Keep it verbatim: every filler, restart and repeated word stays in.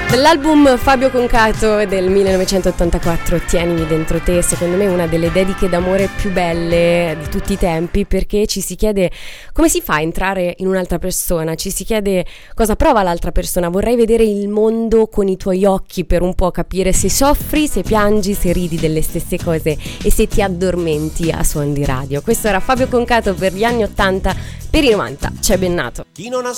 Dall'album Fabio Concato del millenovecentottantaquattro, Tienimi dentro te, secondo me una delle dediche d'amore più belle di tutti i tempi, perché ci si chiede come si fa a entrare in un'altra persona, ci si chiede cosa prova l'altra persona. Vorrei vedere il mondo con i tuoi occhi per un po' capire se soffri, se piangi, se ridi delle stesse cose e se ti addormenti a suon di radio. Questo era Fabio Concato per gli anni ottanta, per i novanta c'è Bennato. Chi non ha